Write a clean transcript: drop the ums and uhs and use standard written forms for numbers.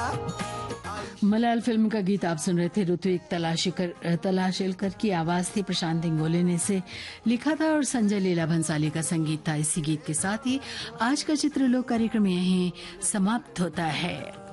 मलाल फिल्म का गीत आप सुन रहे थे। ऋत्विक तलाशेलकर की आवाज थी, प्रशांत इंगोले ने इसे लिखा था और संजय लीला भंसाली का संगीत था। इसी गीत के साथ ही आज का चित्रलोक कार्यक्रम यहीं समाप्त होता है।